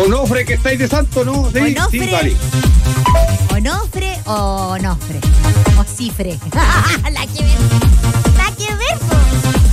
Onofre, que estáis de santo, ¿no? Sí, Onofre. sí, vale. Onofre o Onofre. O Cifre. La que ver. La que ver, po.